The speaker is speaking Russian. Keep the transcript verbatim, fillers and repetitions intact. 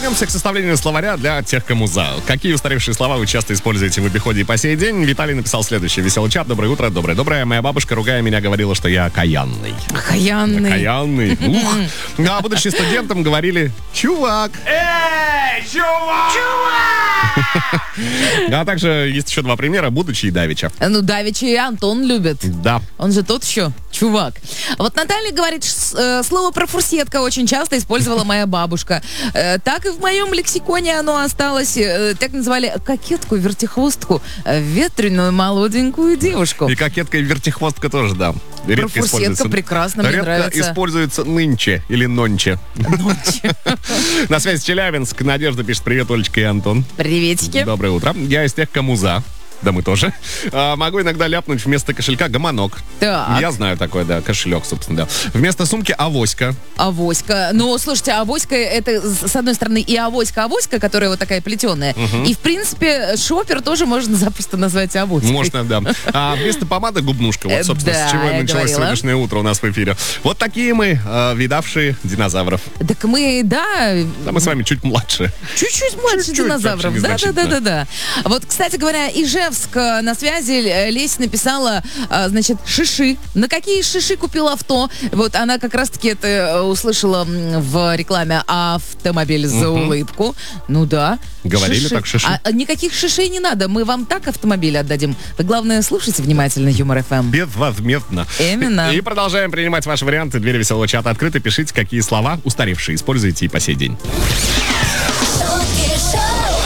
вернемся к составлению словаря для тех, кому за. Какие устаревшие слова вы часто используете в обиходе и по сей день? Виталий написал следующее. Веселый чат. Доброе утро. Доброе-доброе. Моя бабушка, ругая меня, говорила, что я окаянный. Окаянный. Окаянный. Ух. А будучи студентом, говорили «чувак». Эй, чувак! Чувак! А также есть еще два примера. Будучи и давеча. Ну, давеча и Антон любит. Да. Он же тот еще чувак. Вот Наталья говорит, что, э, слово «профурсетка» очень часто использовала моя бабушка. Э, так и в моем лексиконе оно осталось. Э, так называли кокетку, вертихвостку, э, ветреную молоденькую девушку. И кокетка и вертихвостка тоже, да. Редко Профурсетка используется. прекрасно, мне Редко нравится. используется нынче или нонче. На связи Челябинск. Надежда пишет: привет, Олечка и Антон. Приветики. Доброе утро. Я из тех, кому за. Да, мы тоже. А, могу иногда ляпнуть вместо кошелька гомонок. Так. Я знаю такое, да, кошелек, собственно, да. Вместо сумки авоська. Авоська. Ну, слушайте, авоська это, с одной стороны, и авоська-авоська, которая вот такая плетеная. Угу. И, в принципе, шопер тоже можно запросто назвать авоськой. Можно, да. А вместо помады губнушка. Вот, собственно, Да, с чего и я началось говорила. сегодняшнее утро у нас в эфире. Вот такие мы, э, видавшие динозавров. Так мы, да, Да, мы с вами чуть младше. чуть-чуть больше Чуть-чуть, динозавров. вообще Да, да, да, незначительно. да, да. Вот, кстати говоря, Ижевск э, на связи. э, Леся написала, э, значит, шиши. На какие шиши купил авто? Вот она как раз-таки это э, услышала м, в рекламе «Автомобиль за Мгм. улыбку». Ну да. Говорили так, шиши. А, а никаких шишей не надо. Мы вам так автомобиль отдадим. Вы, главное, слушайте внимательно Юмор эф эм. Безвозмездно. Именно. И продолжаем принимать ваши варианты. Двери веселого чата открыты. Пишите, какие слова устаревшие используете и по сей день. Шутки шоу.